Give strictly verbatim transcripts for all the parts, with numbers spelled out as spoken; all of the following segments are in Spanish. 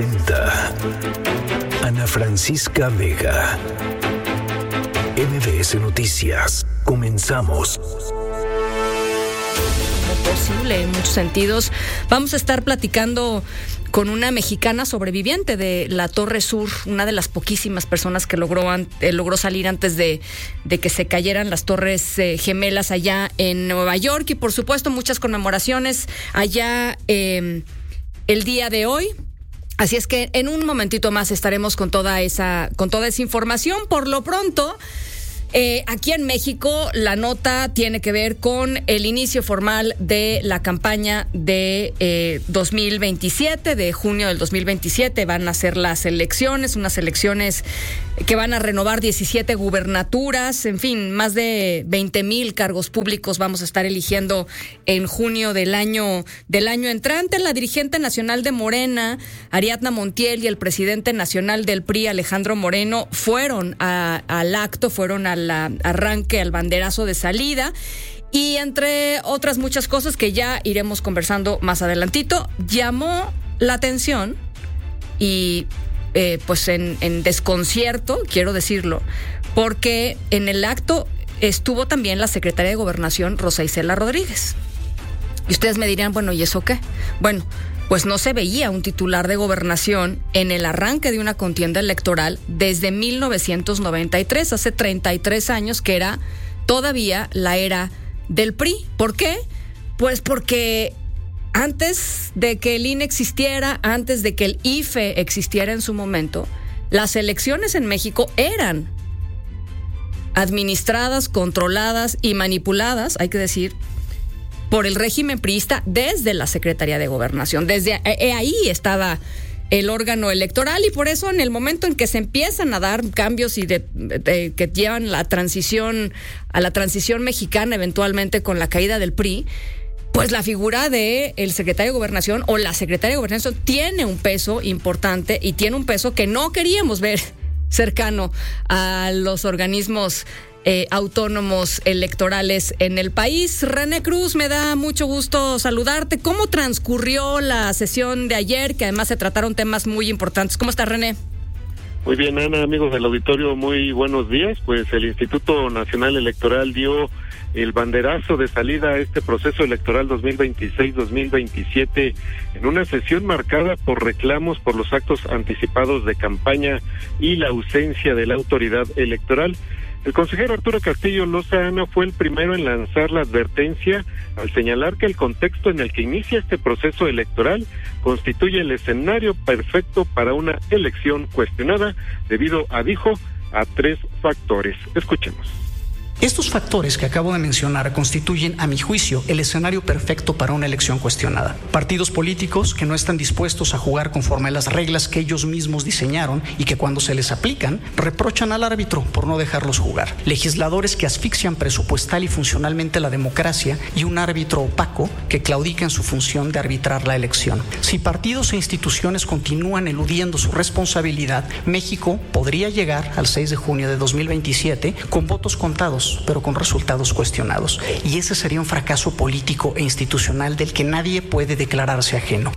Ana Francisca Vega. M B S Noticias. Comenzamos. Posible en muchos sentidos. Vamos a estar platicando con una mexicana sobreviviente de la Torre Sur, una de las poquísimas personas que logró, eh, logró salir antes de, de que se cayeran las Torres eh, Gemelas allá en Nueva York, y por supuesto muchas conmemoraciones allá eh, el día de hoy. Así es que en un momentito más estaremos con toda esa, con toda esa información. Por lo pronto, Eh, aquí en México la nota tiene que ver con el inicio formal de la campaña de eh, dos mil veintisiete, de junio del dos mil veintisiete. Van a ser las elecciones, unas elecciones que van a renovar diecisiete gubernaturas, en fin, más de veinte mil cargos públicos vamos a estar eligiendo en junio del año, del año entrante. La dirigente nacional de Morena, Ariadna Montiel, y el presidente nacional del P R I, Alejandro Moreno, fueron a, al acto, fueron al arranque, al banderazo de salida, y entre otras muchas cosas que ya iremos conversando más adelantito, llamó la atención y eh, pues en, en desconcierto, quiero decirlo, porque en el acto estuvo también la secretaria de Gobernación, Rosa Isela Rodríguez. Y ustedes me dirían, bueno, ¿y eso qué? Bueno, pues no se veía un titular de Gobernación en el arranque de una contienda electoral desde mil novecientos noventa y tres, hace treinta y tres años, que era todavía la era del P R I. ¿Por qué? Pues porque antes de que el I N E existiera, antes de que el I F E existiera en su momento, las elecciones en México eran administradas, controladas y manipuladas, hay que decir, por el régimen priista desde la Secretaría de Gobernación. Desde ahí estaba el órgano electoral, y por eso en el momento en que se empiezan a dar cambios y de, de, que llevan la transición a la transición mexicana eventualmente con la caída del P R I, pues la figura de el secretario de Gobernación o la secretaria de Gobernación tiene un peso importante, y tiene un peso que no queríamos ver cercano a los organismos Eh, autónomos electorales en el país. René Cruz, me da mucho gusto saludarte. ¿Cómo transcurrió la sesión de ayer, que además se trataron temas muy importantes? ¿Cómo está, René? Muy bien, Ana, amigos del auditorio, muy buenos días. Pues el Instituto Nacional Electoral dio el banderazo de salida a este proceso electoral dos mil veintiséis dos mil veintisiete en una sesión marcada por reclamos por los actos anticipados de campaña y la ausencia de la autoridad electoral. El consejero Arturo Castillo Lozano fue el primero en lanzar la advertencia al señalar que el contexto en el que inicia este proceso electoral constituye el escenario perfecto para una elección cuestionada debido a, dijo, a tres factores. Escuchemos. Estos factores que acabo de mencionar constituyen, a mi juicio, el escenario perfecto para una elección cuestionada. Partidos políticos que no están dispuestos a jugar conforme a las reglas que ellos mismos diseñaron y que cuando se les aplican, reprochan al árbitro por no dejarlos jugar. Legisladores que asfixian presupuestal y funcionalmente la democracia, y un árbitro opaco que claudica en su función de arbitrar la elección. Si partidos e instituciones continúan eludiendo su responsabilidad, México podría llegar al seis de junio de dos mil veintisiete con votos contados, pero con resultados cuestionados. Y ese sería un fracaso político e institucional del que nadie puede declararse ajeno.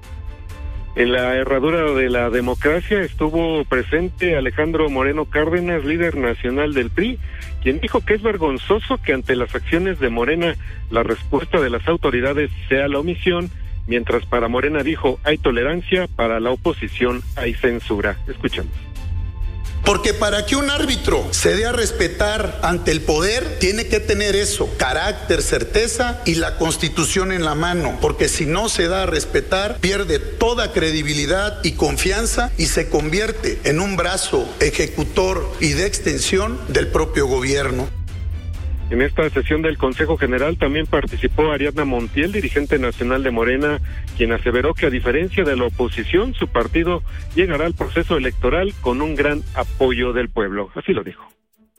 En la herradura de la democracia estuvo presente Alejandro Moreno Cárdenas, líder nacional del P R I, quien dijo que es vergonzoso que ante las acciones de Morena la respuesta de las autoridades sea la omisión, mientras para Morena, dijo, hay tolerancia, para la oposición hay censura. Escuchemos. Porque para que un árbitro se dé a respetar ante el poder, tiene que tener eso, carácter, certeza y la Constitución en la mano. Porque si no se da a respetar, pierde toda credibilidad y confianza y se convierte en un brazo ejecutor y de extensión del propio gobierno. En esta sesión del Consejo General también participó Ariadna Montiel, dirigente nacional de Morena, quien aseveró que a diferencia de la oposición, su partido llegará al proceso electoral con un gran apoyo del pueblo. Así lo dijo.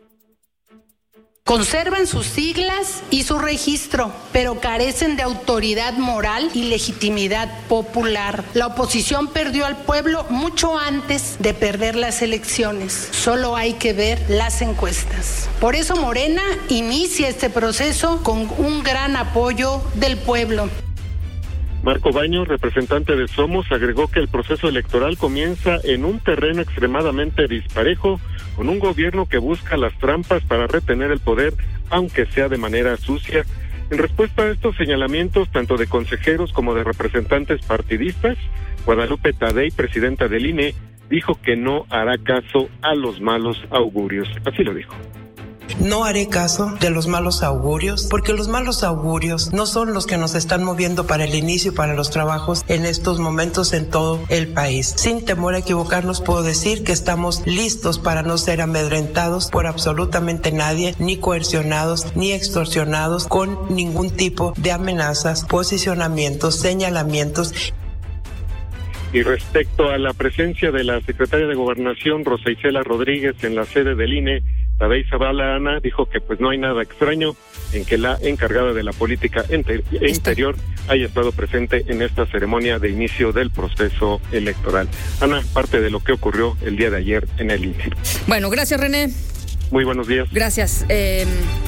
Conservan sus siglas y su registro, pero carecen de autoridad moral y legitimidad popular. La oposición perdió al pueblo mucho antes de perder las elecciones. Solo hay que ver las encuestas. Por eso Morena inicia este proceso con un gran apoyo del pueblo. Marco Baños, representante de Somos, agregó que el proceso electoral comienza en un terreno extremadamente disparejo, con un gobierno que busca las trampas para retener el poder, aunque sea de manera sucia. En respuesta a estos señalamientos, tanto de consejeros como de representantes partidistas, Guadalupe Tadei, presidenta del I N E, dijo que no hará caso a los malos augurios. Así lo dijo. No haré caso de los malos augurios, porque los malos augurios no son los que nos están moviendo para el inicio y para los trabajos en estos momentos en todo el país. Sin temor a equivocarnos, puedo decir que estamos listos para no ser amedrentados por absolutamente nadie, ni coercionados, ni extorsionados con ningún tipo de amenazas, posicionamientos, señalamientos. Y respecto a la presencia de la secretaria de Gobernación, Rosa Isela Rodríguez, en la sede del I N E, Tadei Zavala Ana dijo que pues no hay nada extraño en que la encargada de la política enter- interior haya estado presente en esta ceremonia de inicio del proceso electoral. Ana, parte de lo que ocurrió el día de ayer en el I N E. Bueno, gracias, René. Muy buenos días. Gracias. Eh...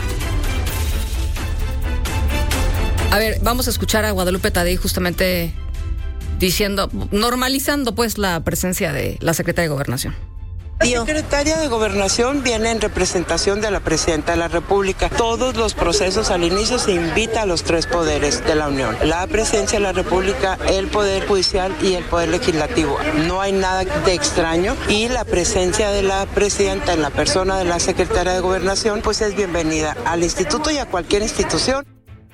A ver, vamos a escuchar a Guadalupe Tadei justamente diciendo, normalizando pues la presencia de la secretaria de Gobernación. La secretaria de Gobernación viene en representación de la Presidenta de la República. Todos los procesos al inicio se invita a los tres poderes de la Unión: la Presidencia de la República, el Poder Judicial y el Poder Legislativo. No hay nada de extraño y la presencia de la Presidenta en la persona de la Secretaria de Gobernación pues es bienvenida al instituto y a cualquier institución.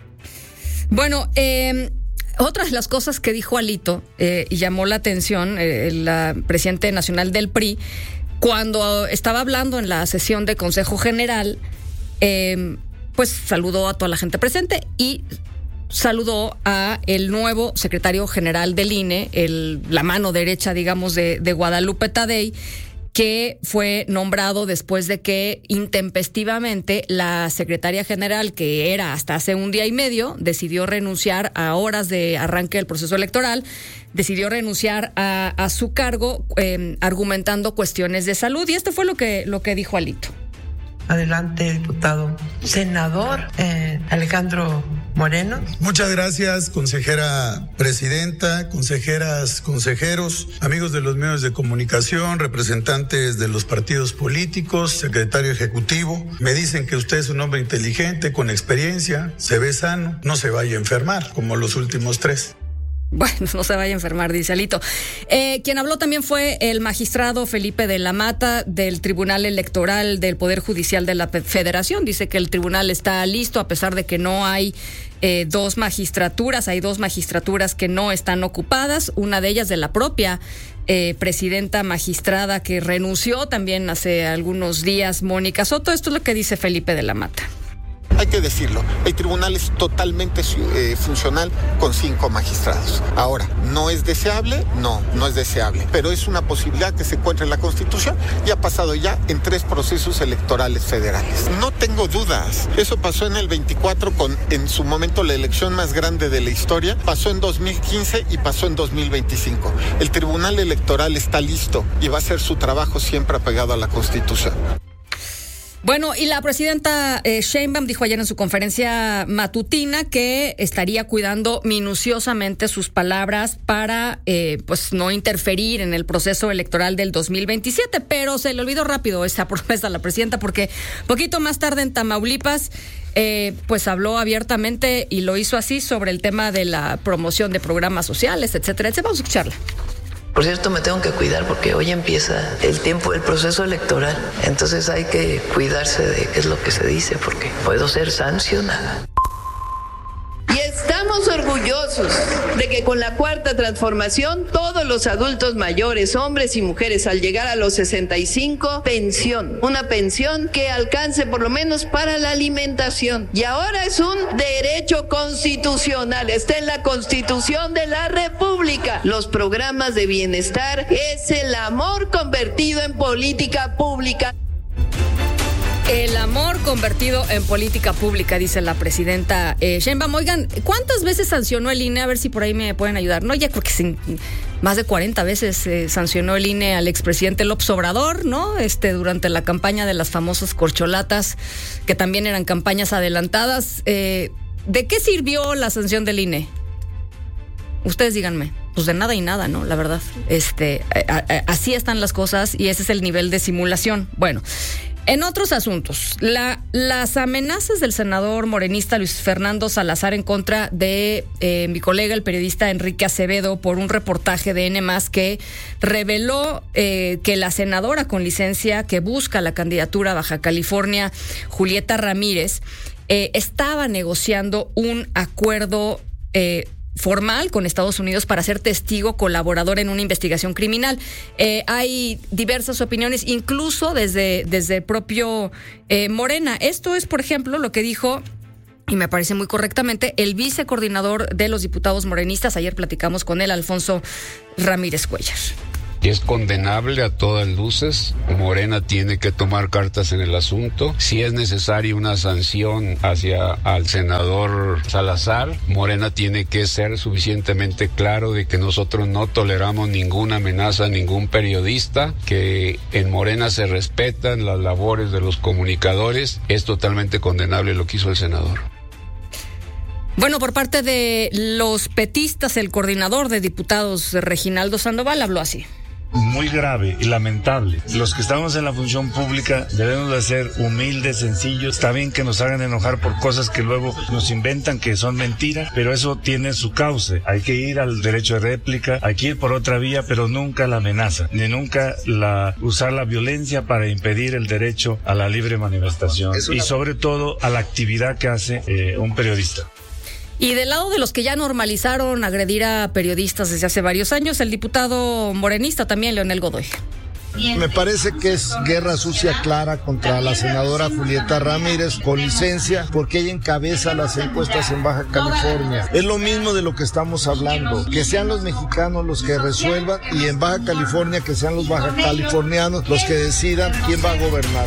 Bueno, eh... otra de las cosas que dijo Alito eh, y llamó la atención eh, la presidente nacional del P R I, cuando estaba hablando en la sesión de Consejo General, eh, pues saludó a toda la gente presente y saludó a el nuevo secretario general del I N E, el, la mano derecha, digamos, de, de Guadalupe Tadei, que fue nombrado después de que intempestivamente la secretaria general, que era hasta hace un día y medio, decidió renunciar a horas de arranque del proceso electoral, decidió renunciar a, a su cargo eh, argumentando cuestiones de salud, y esto fue lo que, lo que dijo Alito. Adelante, diputado. Senador eh, Alejandro Moreno. Muchas gracias, consejera presidenta, consejeras, consejeros, amigos de los medios de comunicación, representantes de los partidos políticos, secretario ejecutivo. Me dicen que usted es un hombre inteligente, con experiencia, se ve sano, no se vaya a enfermar, como los últimos tres. Bueno, no se vaya a enfermar, dice Alito. Eh, quien habló también fue el magistrado Felipe de la Mata del Tribunal Electoral del Poder Judicial de la Federación. Dice que el tribunal está listo a pesar de que no hay eh, dos magistraturas. Hay dos magistraturas que no están ocupadas. Una de ellas de la propia eh, presidenta magistrada que renunció también hace algunos días, Mónica Soto. Esto es lo que dice Felipe de la Mata. Hay que decirlo, el tribunal es totalmente eh, funcional con cinco magistrados. Ahora, ¿no es deseable? No, no es deseable, pero es una posibilidad que se encuentre en la Constitución y ha pasado ya en tres procesos electorales federales. No tengo dudas, eso pasó en el veinticuatro con, en su momento, la elección más grande de la historia, pasó en dos mil quince y pasó en dos mil veinticinco. El tribunal electoral está listo y va a hacer su trabajo siempre apegado a la Constitución. Bueno, y la presidenta eh, Sheinbaum dijo ayer en su conferencia matutina que estaría cuidando minuciosamente sus palabras para eh, pues no interferir en el proceso electoral del dos mil veintisiete, pero se le olvidó rápido esa promesa a la presidenta porque poquito más tarde en Tamaulipas eh, pues habló abiertamente y lo hizo así sobre el tema de la promoción de programas sociales, etcétera, etcétera. Vamos a escucharla. Por cierto, me tengo que cuidar porque hoy empieza el tiempo, el proceso electoral. Entonces hay que cuidarse de qué es lo que se dice porque puedo ser sancionada. Y estamos orgullosos de que con la cuarta transformación todos los adultos mayores, hombres y mujeres, al llegar a los sesenta y cinco, pensión, una pensión que alcance por lo menos para la alimentación. Y ahora es un derecho constitucional, está en la Constitución de la República. Los programas de bienestar es el amor convertido en política pública. El amor convertido en política pública, dice la presidenta eh, Sheinbaum. Oigan, ¿cuántas veces sancionó el I N E? A ver si por ahí me pueden ayudar. No, ya creo que sin, más de cuarenta veces eh, sancionó el I N E al expresidente López Obrador, ¿no? Este, durante la campaña de las famosas corcholatas, que también eran campañas adelantadas. Eh, ¿De qué sirvió la sanción del I N E? Ustedes díganme, pues de nada y nada, ¿no? La verdad, este, a, a, así están las cosas y ese es el nivel de simulación. Bueno, en otros asuntos, la, las amenazas del senador morenista Luis Fernando Salazar en contra de eh, mi colega, el periodista Enrique Acevedo, por un reportaje de N más que reveló eh, que la senadora con licencia que busca la candidatura a Baja California, Julieta Ramírez, eh, estaba negociando un acuerdo eh, formal con Estados Unidos para ser testigo colaborador en una investigación criminal. Eh, hay diversas opiniones, incluso desde, desde propio eh, Morena. Esto es, por ejemplo, lo que dijo, y me parece muy correctamente, el vicecoordinador de los diputados morenistas. Ayer platicamos con él, Alfonso Ramírez Cuellar. Y es condenable a todas luces. Morena tiene que tomar cartas en el asunto. Si es necesaria una sanción hacia al senador Salazar, Morena tiene que ser suficientemente claro de que nosotros no toleramos ninguna amenaza a ningún periodista, que en Morena se respetan las labores de los comunicadores. Es totalmente condenable lo que hizo el senador. Bueno, por parte de los petistas, el coordinador de diputados, Reginaldo Sandoval, habló así. Muy grave y lamentable. Los que estamos en la función pública debemos de ser humildes, sencillos. Está bien que nos hagan enojar por cosas que luego nos inventan que son mentiras, pero eso tiene su cauce. Hay que ir al derecho de réplica, hay que ir por otra vía, pero nunca la amenaza, ni nunca la usar la violencia para impedir el derecho a la libre manifestación y sobre todo a la actividad que hace eh, un periodista. Y del lado de los que ya normalizaron agredir a periodistas desde hace varios años, el diputado morenista también, Leonel Godoy. Me parece que es guerra sucia clara contra la senadora Julieta Ramírez con licencia, porque ella encabeza las encuestas en Baja California. Es lo mismo de lo que estamos hablando, que sean los mexicanos los que resuelvan y en Baja California que sean los baja californianos los que decidan quién va a gobernar.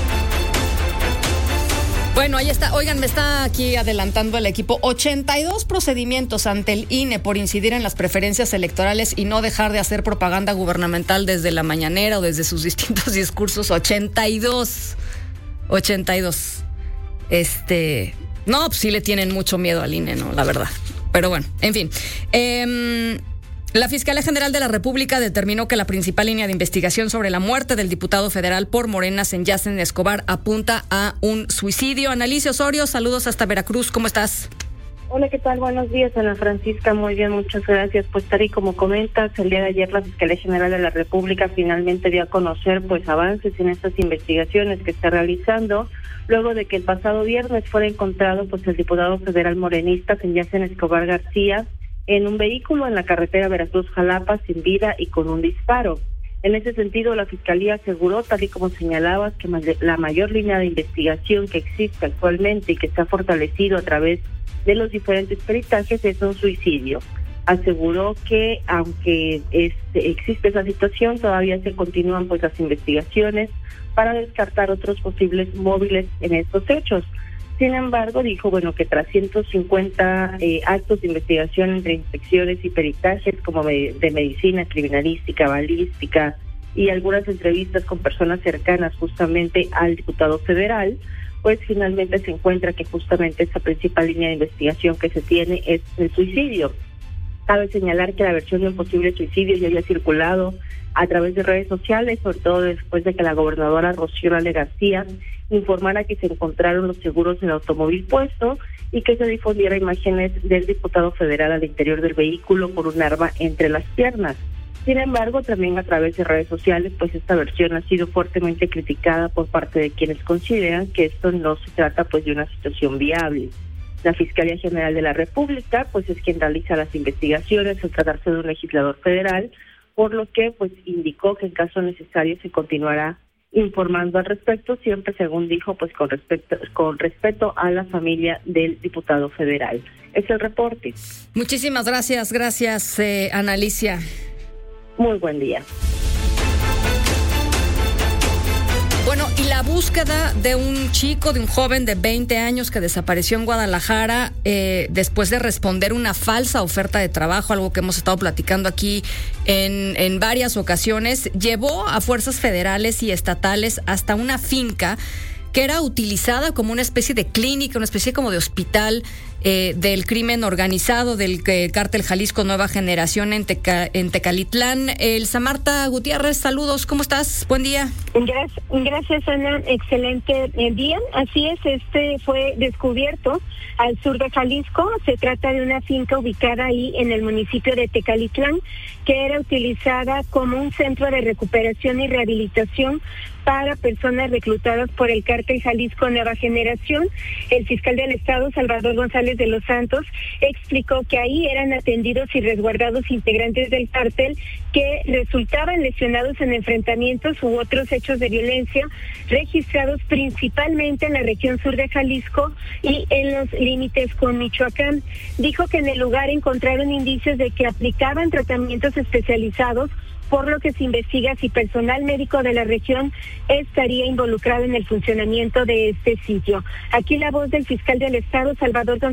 Bueno, ahí está. Oigan, me está aquí adelantando el equipo. ochenta y dos procedimientos ante el I N E por incidir en las preferencias electorales y no dejar de hacer propaganda gubernamental desde la mañanera o desde sus distintos discursos. ochenta y dos. ochenta y dos. Este... No, pues sí le tienen mucho miedo al I N E, ¿no? La verdad. Pero bueno, en fin. Eh... La Fiscalía General de la República determinó que la principal línea de investigación sobre la muerte del diputado federal por Morena, Senyacen Escobar, apunta a un suicidio. Analicia Osorio, saludos hasta Veracruz, ¿cómo estás? Hola, ¿qué tal? Buenos días, Ana Francisca. Muy bien, muchas gracias. Pues tal y como comentas, el día de ayer la Fiscalía General de la República finalmente dio a conocer pues avances en estas investigaciones que está realizando, luego de que el pasado viernes fuera encontrado pues el diputado federal morenista, Senyacen Escobar García, en un vehículo en la carretera Veracruz-Jalapa sin vida y con un disparo. En ese sentido, la Fiscalía aseguró, tal y como señalabas, que la mayor línea de investigación que existe actualmente y que está fortalecido a través de los diferentes peritajes es un suicidio. Aseguró que, aunque este, existe esa situación, todavía se continúan pues las investigaciones para descartar otros posibles móviles en estos hechos. Sin embargo, dijo, bueno, que tras ciento cincuenta eh, actos de investigación entre inspecciones y peritajes como de, de medicina, criminalística, balística y algunas entrevistas con personas cercanas justamente al diputado federal, pues finalmente se encuentra que justamente esta principal línea de investigación que se tiene es el suicidio. Cabe señalar que la versión de un posible suicidio ya había circulado a través de redes sociales, sobre todo después de que la gobernadora Rocío Nale García informara que se encontraron los seguros del automóvil puesto y que se difundiera imágenes del diputado federal al interior del vehículo con un arma entre las piernas. Sin embargo, también a través de redes sociales, pues esta versión ha sido fuertemente criticada por parte de quienes consideran que esto no se trata pues de una situación viable. La Fiscalía General de la República, pues es quien realiza las investigaciones al tratarse de un legislador federal, por lo que pues indicó que en caso necesario se continuará informando al respecto, siempre según dijo, pues con respecto con respeto a la familia del diputado federal. Es el reporte. Muchísimas gracias, gracias eh, Ana Alicia. Muy buen día. Bueno, y la búsqueda de un chico, de un joven de veinte años que desapareció en Guadalajara eh, después de responder una falsa oferta de trabajo, algo que hemos estado platicando aquí en, en varias ocasiones, llevó a fuerzas federales y estatales hasta una finca que era utilizada como una especie de clínica, una especie como de hospital eh, del crimen organizado del eh, cártel Jalisco Nueva Generación en, Teca, en Tecalitlán. Elsa Marta Gutiérrez, saludos, ¿cómo estás? Buen día. Gracias, gracias Ana, excelente día. Así es, este fue descubierto al sur de Jalisco. Se trata de una finca ubicada ahí en el municipio de Tecalitlán, que era utilizada como un centro de recuperación y rehabilitación para personas reclutadas por el cártel Jalisco Nueva Generación. El fiscal del estado, Salvador González de los Santos, explicó que ahí eran atendidos y resguardados integrantes del cártel que resultaban lesionados en enfrentamientos u otros hechos de violencia registrados principalmente en la región sur de Jalisco y en los límites con Michoacán. Dijo que en el lugar encontraron indicios de que aplicaban tratamientos especializados, por lo que se investiga si personal médico de la región estaría involucrado en el funcionamiento de este sitio. Aquí la voz del fiscal del estado, Salvador González